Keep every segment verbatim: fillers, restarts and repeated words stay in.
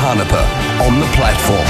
Hanapa on the platform.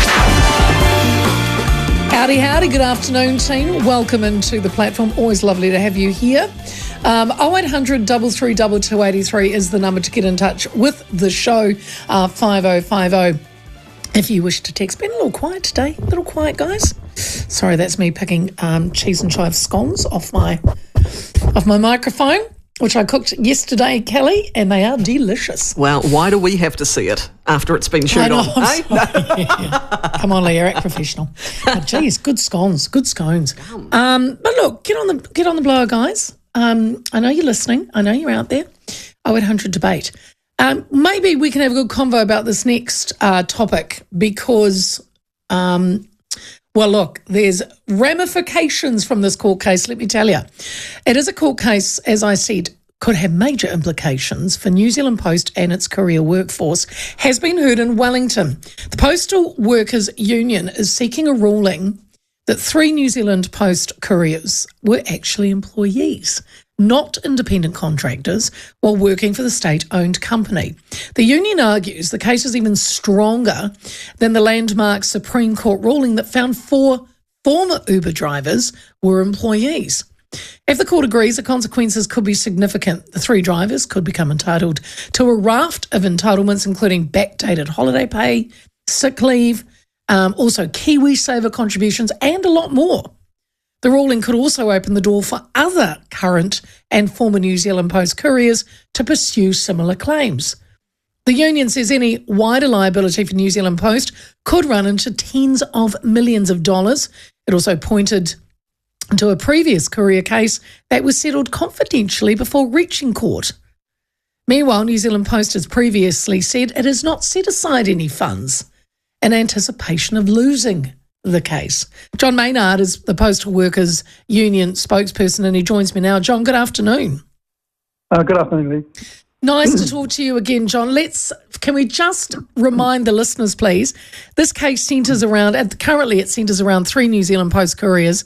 Howdy, howdy, good afternoon, team. Welcome into the platform. Always lovely to have you here. Um, oh eight hundred, three three two, two eight three is the number to get in touch with the show, uh, five oh five oh. If you wish to text. Been a little quiet today, a little quiet, guys. Sorry, that's me picking um, cheese and chive scones off my off my microphone, which I cooked yesterday, Kelly, and they are delicious. Well, why do we have to see it after it's been chewed I know, on? I'm eh? sorry. Yeah. Come on, Leah, act professional. But geez, good scones, good scones. Um, but look, get on the get on the blower, guys. Um, I know you're listening. I know you're out there. oh eight hundred debate. Um, maybe we can have a good convo about this next uh, topic because, um, well, look, there's ramifications from this court case, let me tell you. It is a court case, as I said, could have major implications for New Zealand Post and its courier workforce, has been heard in Wellington. The Postal Workers Union is seeking a ruling that three New Zealand Post couriers were actually employees, not independent contractors, while working for the state-owned company. The union argues the case is even stronger than the landmark Supreme Court ruling that found four former Uber drivers were employees. If the court agrees, the consequences could be significant. The three drivers could become entitled to a raft of entitlements, including backdated holiday pay, sick leave, um, also KiwiSaver contributions, and a lot more. The ruling could also open the door for other current and former New Zealand Post couriers to pursue similar claims. The union says any wider liability for New Zealand Post could run into tens of millions of dollars. It also pointed to a previous courier case that was settled confidentially before reaching court. Meanwhile, New Zealand Post has previously said it has not set aside any funds in anticipation of losing the case. John Maynard is the Postal Workers Union spokesperson and he joins me now. John, good afternoon. Uh, good afternoon, Lee. Nice to talk to you again, John. Let's, can we just remind the listeners, please, this case centres around, currently it centres around three New Zealand Post couriers.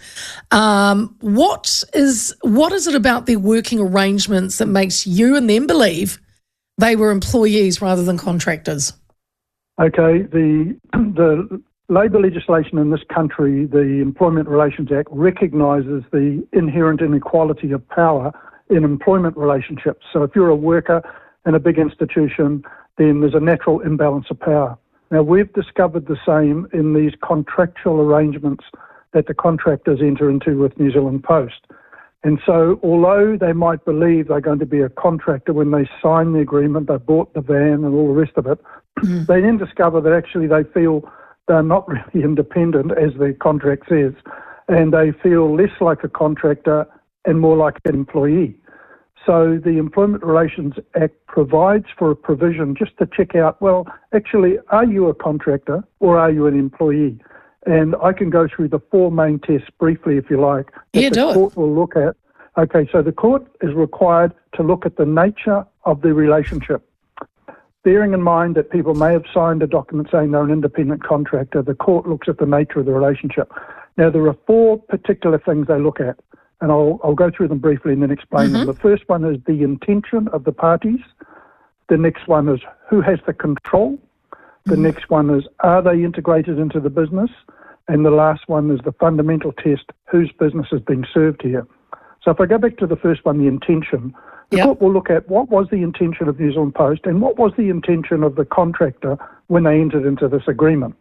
Um, what is, what is it about their working arrangements that makes you and them believe they were employees rather than contractors? Okay, the the labour legislation in this country, the Employment Relations Act, recognises the inherent inequality of power in employment relationships. So if you're a worker in a big institution, then there's a natural imbalance of power. Now, we've discovered the same in these contractual arrangements that the contractors enter into with New Zealand Post. And so although they might believe they're going to be a contractor when they sign the agreement, they bought the van and all the rest of it, mm. they then discover that actually they feel they're not really independent, as the contract says, and they feel less like a contractor and more like an employee. So the Employment Relations Act provides for a provision just to check out, well, actually, are you a contractor or are you an employee? And I can go through the four main tests briefly, if you like, that yeah, the court will look at. Okay, so the court is required to look at the nature of the relationship. Bearing in mind that people may have signed a document saying they're an independent contractor, the court looks at the nature of the relationship. Now, there are four particular things they look at, and I'll, I'll go through them briefly and then explain mm-hmm. them. The first one is the intention of the parties. The next one is who has the control. The mm-hmm. next one is, are they integrated into the business? And the last one is the fundamental test, whose business is being served here. So if I go back to the first one, the intention, the yep. court will look at what was the intention of New Zealand Post and what was the intention of the contractor when they entered into this agreement.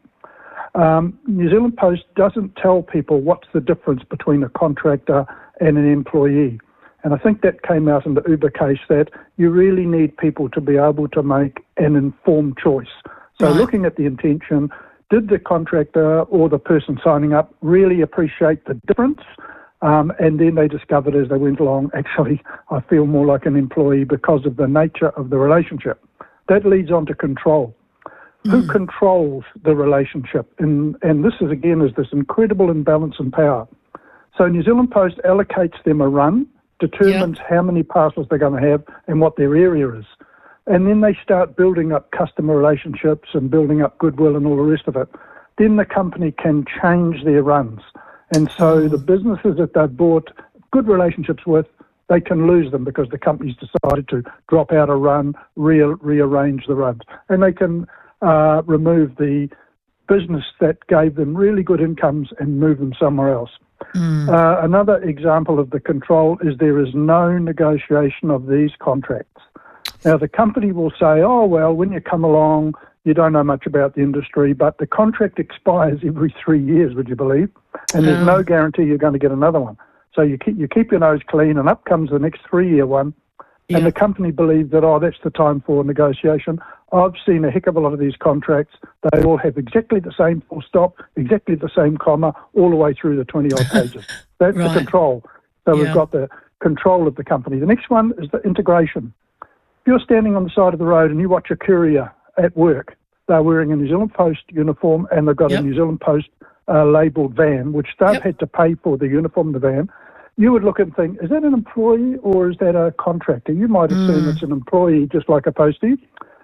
Um, New Zealand Post doesn't tell people what's the difference between a contractor and an employee. And I think that came out in the Uber case, that you really need people to be able to make an informed choice. So right. looking at the intention, did the contractor or the person signing up really appreciate the difference? Um, and then they discovered as they went along, actually, I feel more like an employee because of the nature of the relationship. That leads on to control. Mm. Who controls the relationship? And, and this is, again, is this incredible imbalance in power. So New Zealand Post allocates them a run, determines yep. how many parcels they're going to have and what their area is. And then they start building up customer relationships and building up goodwill and all the rest of it. Then the company can change their runs. And so the businesses that they've bought good relationships with, they can lose them because the company's decided to drop out a run, re- rearrange the runs. And they can uh, remove the business that gave them really good incomes and move them somewhere else. Mm. Uh, another example of the control is there is no negotiation of these contracts. Now, the company will say, oh, well, when you come along, you don't know much about the industry, but the contract expires every three years, would you believe? And there's no guarantee you're going to get another one. So you keep, you keep your nose clean, and up comes the next three-year one, yeah. and the company believes that, oh, that's the time for negotiation. I've seen a heck of a lot of these contracts. They all have exactly the same full stop, exactly the same comma, all the way through the twenty-odd pages. That's right. The control. So yeah. we've got the control of the company. The next one is the integration. If you're standing on the side of the road and you watch a courier at work, they're wearing a New Zealand Post uniform and they've got yep. a New Zealand Post uh, labelled van, which they've yep. had to pay for the uniform, the van. You would look and think, is that an employee or is that a contractor? You might assume mm. it's an employee, just like a postie.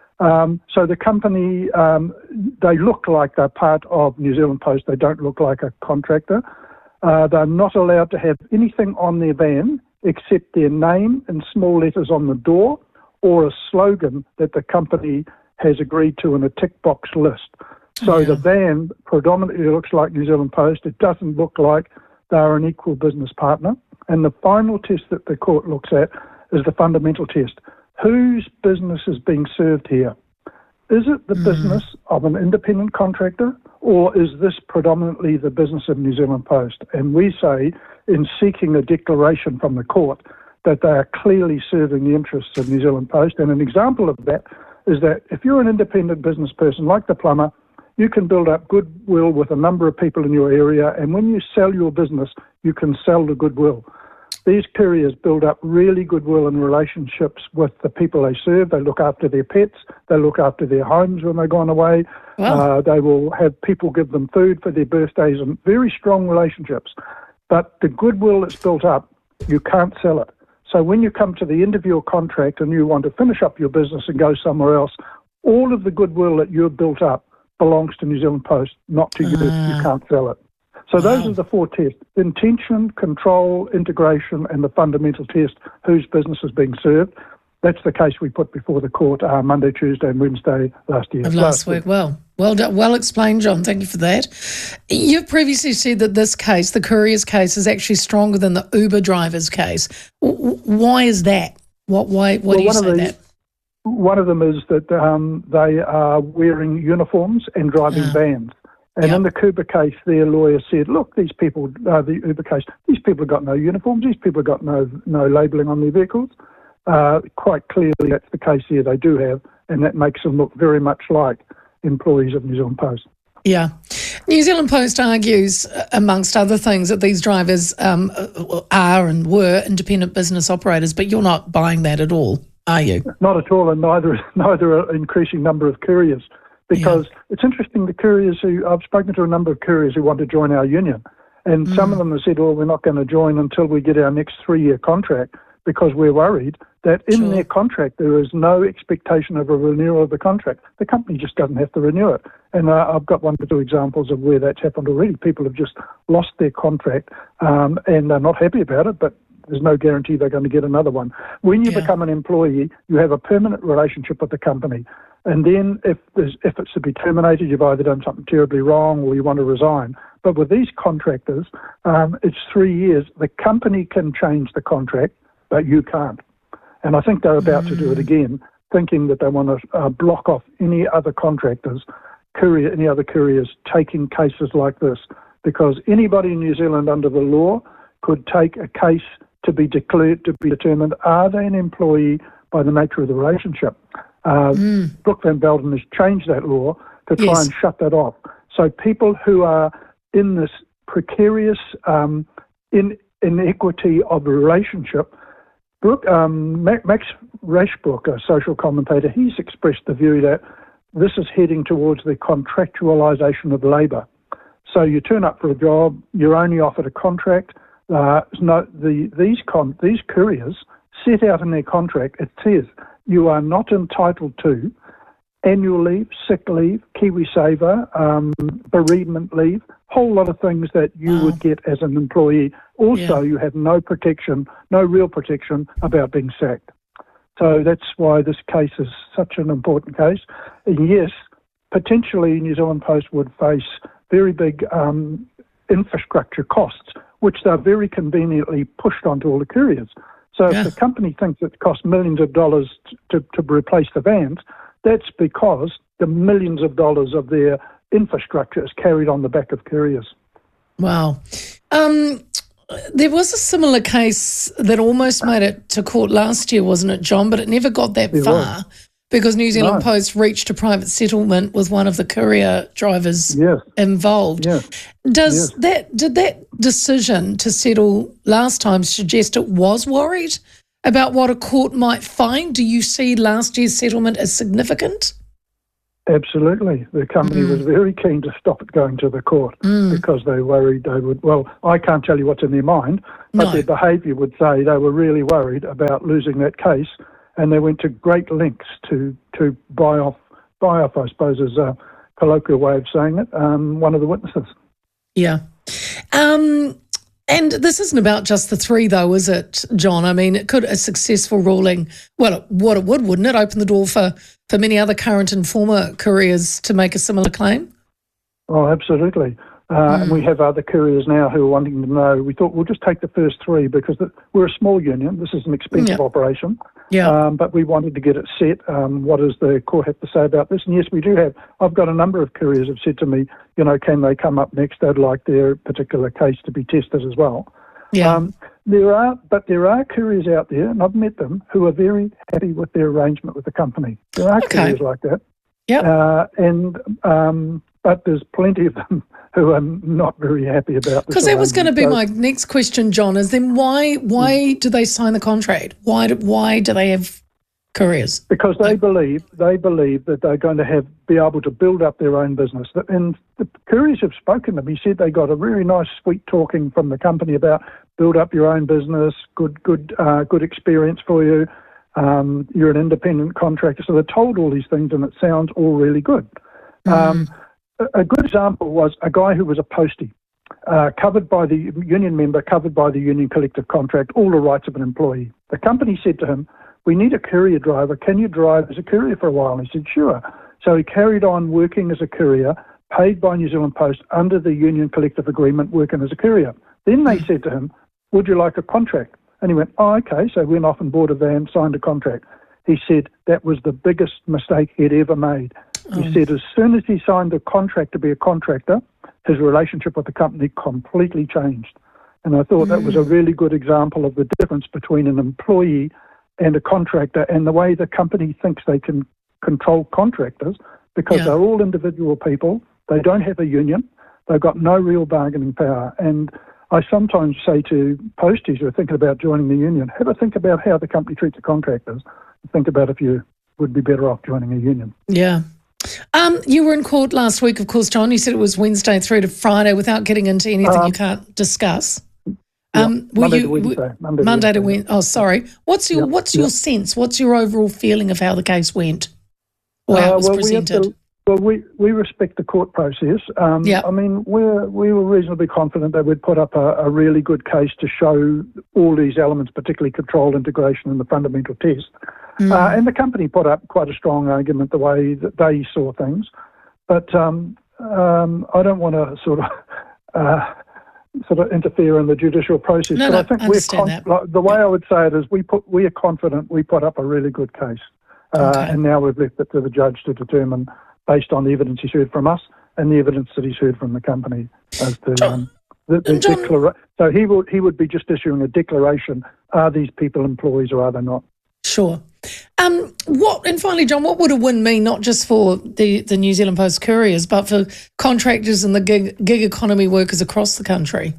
Um, so the company, um, they look like they're part of New Zealand Post. They don't look like a contractor. Uh, they're not allowed to have anything on their van except their name in small letters on the door or a slogan that the company has agreed to in a tick box list. So yeah. the van predominantly looks like New Zealand Post. It doesn't look like they're an equal business partner. And the final test that the court looks at is the fundamental test. Whose business is being served here? Is it the mm. business of an independent contractor, or is this predominantly the business of New Zealand Post? And we say, in seeking a declaration from the court, that they are clearly serving the interests of New Zealand Post. And an example of that is that if you're an independent business person like the plumber, you can build up goodwill with a number of people in your area, and when you sell your business, you can sell the goodwill. These couriers build up really goodwill and relationships with the people they serve. They look after their pets. They look after their homes when they've gone away. Wow. Uh, they will have people give them food for their birthdays and very strong relationships. But the goodwill that's built up, you can't sell it. So when you come to the end of your contract and you want to finish up your business and go somewhere else, all of the goodwill that you've built up belongs to New Zealand Post, not to you. Uh, you can't sell it. So those wow. are the four tests: intention, control, integration, and the fundamental test, whose business is being served. That's the case we put before the court uh, Monday, Tuesday and Wednesday last year. Of last, last week. week. Well, well done, well explained, John. Thank you for that. You've previously said that this case, the courier's case, is actually stronger than the Uber driver's case. W- why is that? What? Why? Why well, do you say the, that? One of them is that um, they are wearing uniforms and driving uh, vans. And yep. in the Uber case, their lawyer said, look, these people, uh, the Uber case, these people have got no uniforms, these people have got no no labelling on their vehicles. Uh, quite clearly, that's the case here. They do have, and that makes them look very much like employees of New Zealand Post. Yeah. New Zealand Post argues, amongst other things, that these drivers um, are and were independent business operators, but you're not buying that at all, are you? Not at all, and neither, neither an increasing number of couriers. Because yeah. it's interesting, the couriers who, I've spoken to a number of couriers who want to join our union, and mm. some of them have said, well, we're not going to join until we get our next three-year contract, because we're worried that in sure. their contract there is no expectation of a renewal of the contract. The company just doesn't have to renew it. And uh, I've got one or two examples of where that's happened already. People have just lost their contract um, and they're not happy about it, but there's no guarantee they're going to get another one. When you yeah. become an employee, you have a permanent relationship with the company. And then if there's, if it's to be terminated, you've either done something terribly wrong or you want to resign. But with these contractors, um, it's three years. The company can change the contract, but you can't. And I think they're about mm. to do it again, thinking that they want to uh, block off any other contractors, courier, any other couriers taking cases like this, because anybody in New Zealand under the law could take a case to be declared, to be determined, are they an employee by the nature of the relationship? Uh, mm. Brooke Van Belden has changed that law to try yes. and shut that off. So people who are in this precarious um, in, inequity of a relationship, Brooke, um, Max Rashbrook, a social commentator, he's expressed the view that this is heading towards the contractualisation of labour. So you turn up for a job, you're only offered a contract. Uh, no, the, these con, these couriers set out in their contract, it says you are not entitled to annual leave, sick leave, KiwiSaver, um, bereavement leave, whole lot of things that you wow. would get as an employee. Also, yeah. you have no protection, no real protection about being sacked. So that's why this case is such an important case. And yes, potentially New Zealand Post would face very big um, infrastructure costs, which they're very conveniently pushed onto all the couriers. So Yeah. if the company thinks it costs millions of dollars to, to replace the vans, that's because the millions of dollars of their infrastructure is carried on the back of couriers. Wow. Um, there was a similar case that almost made it to court last year, wasn't it, John? But it never got that It far was. because New Zealand No. Post reached a private settlement with one of the courier drivers Yes. involved. Yes. Does Yes. that did that decision to settle last time suggest it was worried about what a court might find? Do you see last year's settlement as significant? Absolutely. The company Mm. was very keen to stop it going to the court because they worried they would, well, I can't tell you what's in their mind, but No. their behaviour would say they were really worried about losing that case, and they went to great lengths to, to buy off, buy off, I suppose is a colloquial way of saying it, um, one of the witnesses. Yeah. Um, and this isn't about just the three, though, is it, John? I mean, it could a successful ruling, well, what it would, wouldn't it, open the door for, for many other current and former couriers to make a similar claim? Oh, absolutely. Uh, And we have other couriers now who are wanting to know. We thought we'll just take the first three because the, we're a small union. This is an expensive Yeah. operation. Yeah. Um, but we wanted to get it set. Um, what does the court have to say about this? And yes, we do have. I've got a number of couriers have said to me, you know, can they come up next? They'd like their particular case to be tested as well. Yeah. Um, there are, but there are couriers out there, and I've met them, who are very happy with their arrangement with the company. There are Okay. couriers like that. Yep. Uh, and um, but there's plenty of them who are not very happy about this. Because that was going to be arrangement. my next question, John, is then why why do they sign the contract? Why do, why do they have couriers? Because they believe they believe that they're going to have be able to build up their own business. And the couriers have spoken to me. He said they got a really nice, sweet talking from the company about build up your own business, good good uh, good experience for you. Um, you're an independent contractor, so they're told all these things, and it sounds all really good. Um, a, a good example was a guy who was a postie, uh, covered by the union member, covered by the union collective contract, all the rights of an employee. The company said to him, we need a courier driver. Can you drive as a courier for a while? And he said, sure. So he carried on working as a courier, paid by New Zealand Post under the union collective agreement, working as a courier. Then they said to him, would you like a contract? And he went, oh, okay. So he went off and bought a van, signed a contract. He said that was the biggest mistake he'd ever made. He Oh. said as soon as he signed the contract to be a contractor, his relationship with the company completely changed. And I thought that was a really good example of the difference between an employee and a contractor and the way the company thinks they can control contractors because Yeah. they're all individual people. They don't have a union. They've got no real bargaining power. And I sometimes say to posties who are thinking about joining the union, have a think about how the company treats the contractors. Think about if you would be better off joining a union. Yeah. Um, you were in court last week, of course, John. You said it was Wednesday through to Friday without getting into anything Um, you can't discuss. Um, were Monday you, to Wednesday. w- Monday to Monday to Wednesday. Wednesday. Oh, sorry. What's your Yep, What's your yep. sense? What's your overall feeling of how the case went, or how Uh, it was well, we have presented? to- Well, we, we respect the court process. Um, Yeah. I mean, we're, we were reasonably confident that we'd put up a, a really good case to show all these elements, particularly control, integration, and the fundamental test. Mm. Uh, and the company put up quite a strong argument the way that they saw things. But um, um, I don't want to sort of uh, sort of interfere in the judicial process. No, but no, I think I we're understand that. like, the way I would say it is we put we are confident we put up a really good case. Uh, Okay. And now we've left it to the judge to determine, based on the evidence he's heard from us and the evidence that he's heard from the company, as to John- um, the, the John- declara- So he would he would be just issuing a declaration: are these people employees or are they not? Sure. Um, what and finally, John, what would a win mean not just for the, the New Zealand Post couriers, but for contractors and the gig, gig economy workers across the country?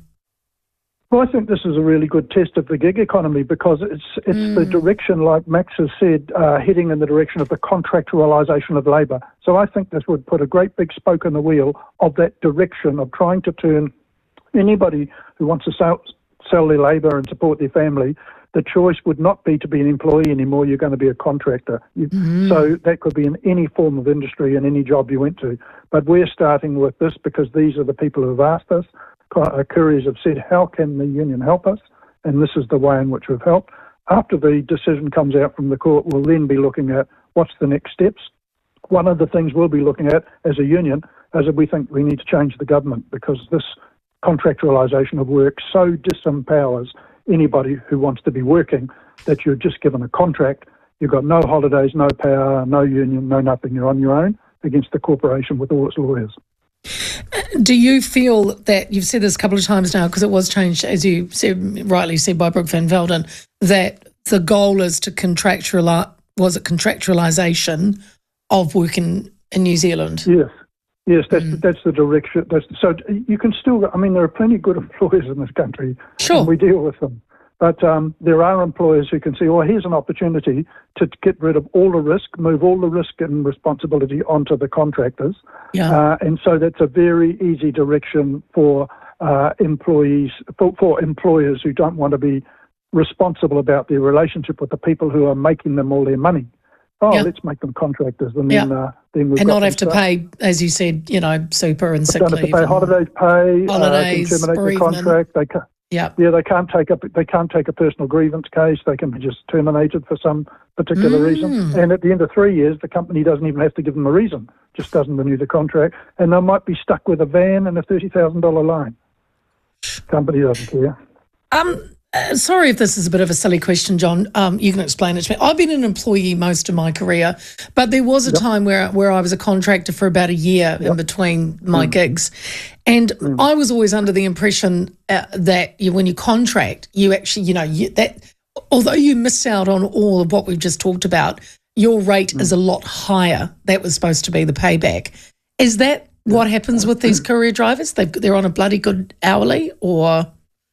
Well, I think this is a really good test of the gig economy because it's it's the direction, like Max has said, uh, heading in the direction of the contractualisation of labour. So I think this would put a great big spoke in the wheel of that direction of trying to turn anybody who wants to sell, sell their labour and support their family. The choice would not be to be an employee anymore. You're going to be a contractor. You, So that could be in any form of industry and any job you went to. But we're starting with this because these are the people who have asked us. Uh, couriers have said, how can the union help us? And this is the way in which we've helped. After the decision comes out from the court, we'll then be looking at what's the next steps. one of the things we'll be looking at as a union is that we think we need to change the government, because this contractualisation of work so disempowers anybody who wants to be working, that you're just given a contract, you've got no holidays, no power, no union, no nothing, you're on your own against the corporation with all its lawyers. Do you feel that, you've said this a couple of times now, because it was changed, as you said, rightly said by Brooke Van Velden, that the goal is to contractualize, was it contractualisation of working in New Zealand? Yes. Yes, that's Mm. that's the direction. That's, so you can still, I mean, there are plenty of good employers in this country, Sure. and we deal with them. But um, there are employers who can see, oh, here's an opportunity to get rid of all the risk, move all the risk and responsibility onto the contractors. Yeah. Uh, and so that's a very easy direction for uh, employees, for, for employers who don't want to be responsible about their relationship with the people who are making them all their money. Oh, Yeah. let's make them contractors, and Yeah. then uh, then we've And got not them have to stuff. pay, as you said, you know, super and sick Don't have leave. to pay and- holidays pay. Holidays, uh, can terminate the bereavement. contract. They can, Yeah. yeah, they can't take up. They can't take a personal grievance case. They can be just terminated for some particular Mm. reason. And at the end of three years, the company doesn't even have to give them a reason. Just doesn't renew the contract, and they might be stuck with a van and a thirty thousand dollar loan. Company doesn't care. Um, uh, sorry if this is a bit of a silly question, John. Um, you can explain it to me. I've been an employee most of my career, but there was a time where where I was a contractor for about a year in between my Mm. gigs, and I was always under the impression uh, that you, when you contract, you actually, you know, you, that although you miss out on all of what we've just talked about, your rate is a lot higher. That was supposed to be the payback. Is that what happens with these courier drivers? They've, they're on a bloody good hourly, or?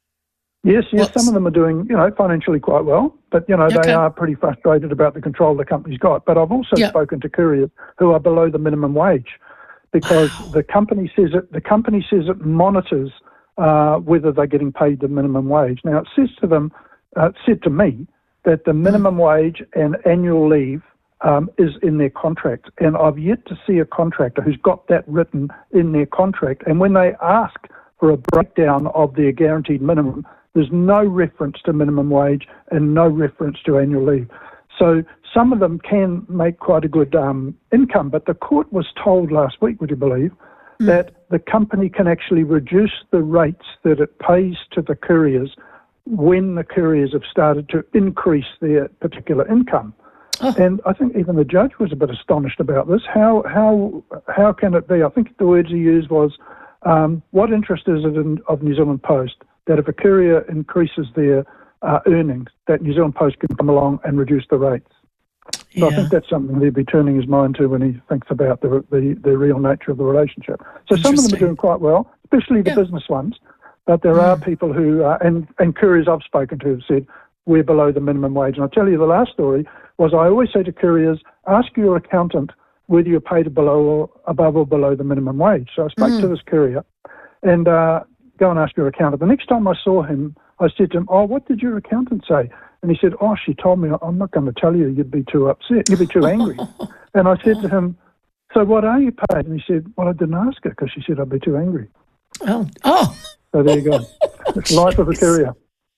Yes, yes, What's- some of them are doing, you know, financially quite well, but, you know, Okay. they are pretty frustrated about the control the company's got. But I've also Yeah. spoken to couriers who are below the minimum wage, because the company says it, the company says it monitors uh, whether they're getting paid the minimum wage. Now, it says to them, uh, it said to me that the minimum wage and annual leave um, is in their contract. And I've yet to see a contractor who's got that written in their contract. And when they ask for a breakdown of their guaranteed minimum, there's no reference to minimum wage and no reference to annual leave. So some of them can make quite a good um, income, but the court was told last week, would you believe, mm. that the company can actually reduce the rates that it pays to the couriers when the couriers have started to increase their particular income. Oh. And I think even the judge was a bit astonished about this. How how how can it be? I think the words he used was, um, what interest is it in, of New Zealand Post that if a courier increases their uh, earnings, that New Zealand Post can come along and reduce the rates? Yeah. So I think that's something he'd be turning his mind to when he thinks about the the, the real nature of the relationship. So some of them are doing quite well, especially the Yeah. business ones. But there are people who, uh, and, and couriers I've spoken to have said, we're below the minimum wage. And I'll tell you the last story was I always say to couriers, ask your accountant whether you're paid below or above or below the minimum wage. So I spoke Mm. to this courier and uh, go and ask your accountant. The next time I saw him, I said to him, oh, what did your accountant say? And he said, oh, she told me, I'm not going to tell you, you'd be too upset, you'd be too angry. And I said to him, so what are you paid? And he said, well, I didn't ask her because she said I'd be too angry. Oh, oh. So there you go. It's life of a courier.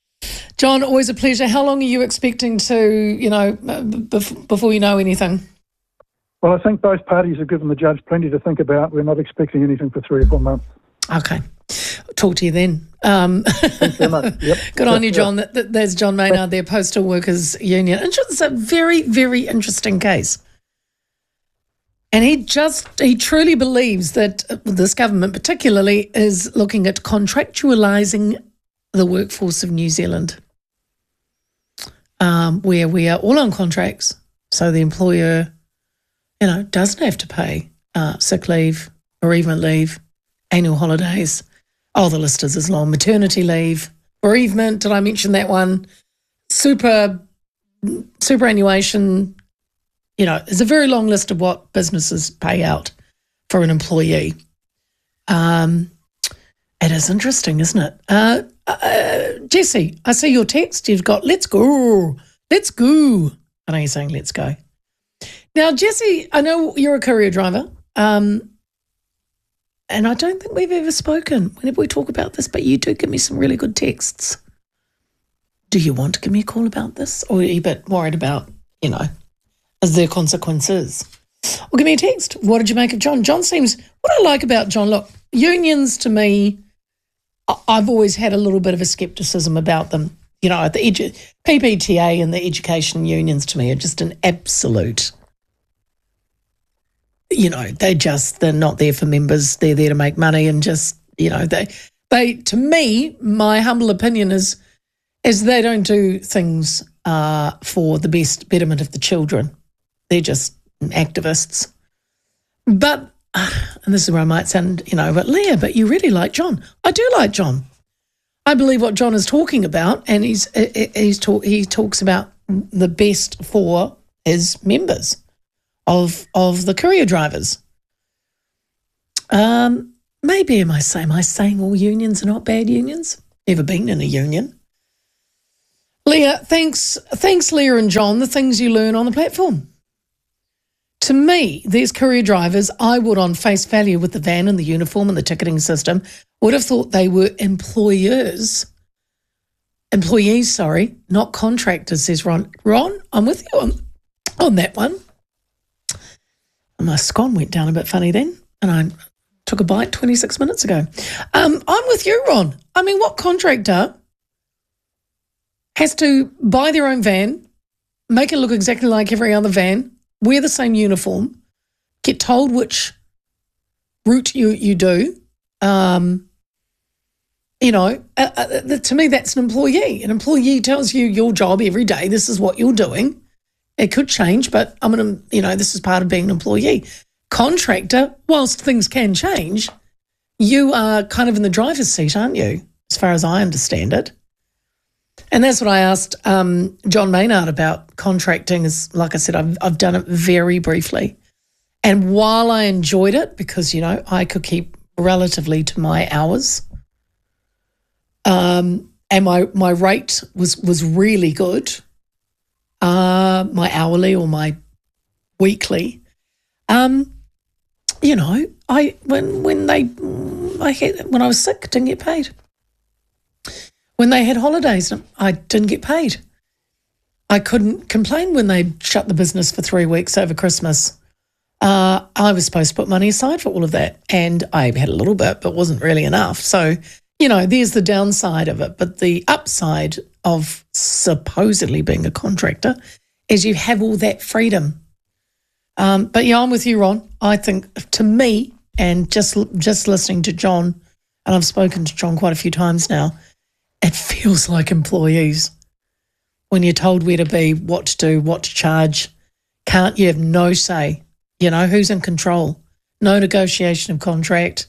John, always a pleasure. How long are you expecting to, you know, bef- before you know anything? Well, I think both parties have given the judge plenty to think about. We're not expecting anything for three or four months. Okay. Talk to you then. Um, Thanks very much. Yep. Good on you, John. That, that, there's John Maynard, their Postal Workers Union. It's a very, very interesting case. And he just, he truly believes that this government particularly is looking at contractualising the workforce of New Zealand, um, where we are all on contracts. So the employer, you know, doesn't have to pay uh, sick leave, bereavement leave, annual holidays. Oh, the list is as long. Maternity leave, bereavement, did I mention that one? Super, superannuation. You know, there's a very long list of what businesses pay out for an employee. Um, it is interesting, isn't it? Uh, uh, Jesse, I see your text. You've got, let's go, let's go. I know you're saying let's go. Now, Jesse, I know you're a courier driver, um, and I don't think we've ever spoken whenever we talk about this, but you do give me some really good texts. Do you want to give me a call about this, or are you a bit worried about, you know, is there consequences? Or give me a text. What did you make of John? John seems, what I like about John, look, unions to me, I've always had a little bit of a scepticism about them. You know, the edu- P P T A and the education unions to me are just an absolute, you know, they just, they're not there for members. They're there to make money and just, you know, they, they to me, my humble opinion is, is they don't do things uh, for the best betterment of the children. They're just activists. But, uh, and this is where I might sound, you know, but Leah, but you really like John. I do like John. I believe what John is talking about, and he's he's talk, he talks about the best for his members of of the courier drivers. Um, maybe am I saying am I saying all unions are not bad unions? Never been in a union. Leah, thanks thanks Leah and John. The things you learn on the platform. To me, these courier drivers, I would, on face value with the van and the uniform and the ticketing system, would have thought they were employers, employees, sorry, not contractors, says Ron. Ron, I'm with you on, on that one. And my scone went down a bit funny then, and I took a bite twenty-six minutes ago. Um, I'm with you, Ron. I mean, what contractor has to buy their own van, make it look exactly like every other van, wear the same uniform, get told which route you, you do. Um, you know, uh, uh, to me, that's an employee. An employee tells you your job every day, this is what you're doing. It could change, but I'm going to, you know, this is part of being an employee. Contractor, whilst things can change, you are kind of in the driver's seat, aren't you, as far as I understand it? And that's what I asked um, John Maynard about contracting. Is like I said, I've I've done it very briefly, and while I enjoyed it because you know I could keep relatively to my hours, um, and my my rate was was really good, uh, my hourly or my weekly, um, you know, I when when they I had when I was sick, didn't get paid. When they had holidays, I didn't get paid. I couldn't complain when they shut the business for three weeks over Christmas. Uh, I was supposed to put money aside for all of that, and I had a little bit, but wasn't really enough. So, you know, there's the downside of it. But the upside of supposedly being a contractor is you have all that freedom. Um, but, yeah, I'm with you, Ron. I think, to me, and just just listening to John, and I've spoken to John quite a few times now, it feels like employees when you're told where to be, what to do, what to charge. Can't you have no say? You know, who's in control? No negotiation of contract.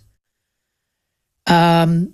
Um,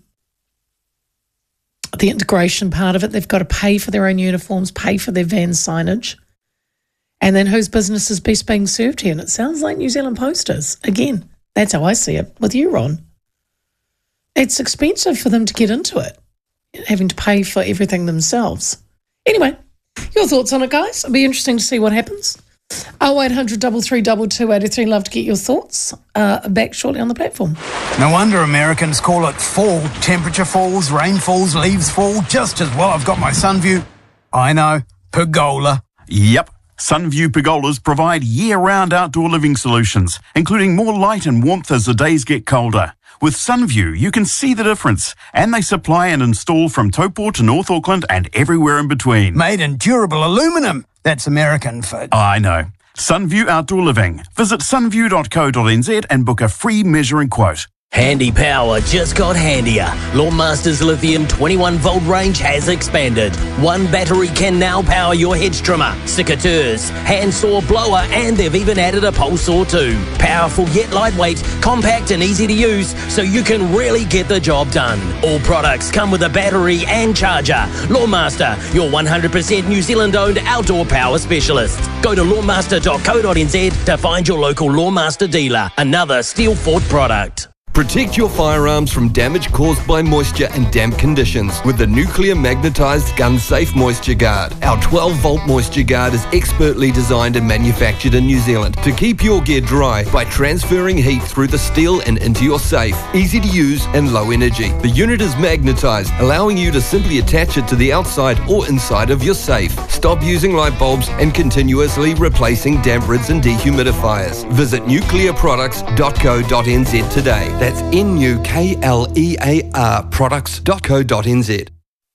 the integration part of it, they've got to pay for their own uniforms, pay for their van signage. And then whose business is best being served here? And it sounds like New Zealand Post is. Again, that's how I see it with you, Ron. It's expensive for them to get into it, having to pay for everything themselves. Anyway, your thoughts on it, guys? It'll be interesting to see what happens. oh eight hundred, three three two, two eight three. Love to get your thoughts. Uh, back shortly on the platform. No wonder Americans call it fall. Temperature falls, rain falls, leaves fall, just as well. I've got my Sunview. I know, pergola. Yep. Sunview pergolas provide year-round outdoor living solutions, including more light and warmth as the days get colder. With Sunview, you can see the difference, and they supply and install from Taupo to North Auckland and everywhere in between. Made in durable aluminum. That's American for... I know. Sunview Outdoor Living. Visit sunview dot co dot n z and book a free measuring quote. Handy power just got handier. Lawnmaster's lithium twenty-one volt range has expanded. One battery can now power your hedge trimmer, secateurs, handsaw, blower, and they've even added a pole saw too. Powerful yet lightweight, compact and easy to use, so you can really get the job done. All products come with a battery and charger. Lawnmaster, your one hundred percent New Zealand-owned outdoor power specialist. Go to lawnmaster dot co dot n z to find your local Lawnmaster dealer. Another Steel Fort product. Protect your firearms from damage caused by moisture and damp conditions with the Nuclear Magnetized Gun Safe Moisture Guard. Our twelve volt Moisture Guard is expertly designed and manufactured in New Zealand to keep your gear dry by transferring heat through the steel and into your safe. Easy to use and low energy. The unit is magnetized, allowing you to simply attach it to the outside or inside of your safe. Stop using light bulbs and continuously replacing damp rids and dehumidifiers. Visit nuclear products dot co dot n z today. That's N U K L E A R products dot co dot n z.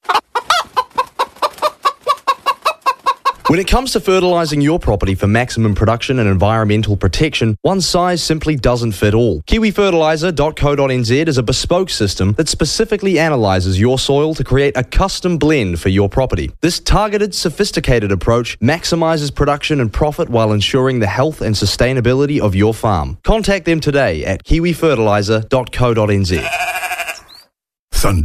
When it comes to fertilising your property for maximum production and environmental protection, one size simply doesn't fit all. Kiwi Fertiliser dot co dot n z is a bespoke system that specifically analyses your soil to create a custom blend for your property. This targeted, sophisticated approach maximises production and profit while ensuring the health and sustainability of your farm. Contact them today at Kiwi Fertiliser dot co dot n z.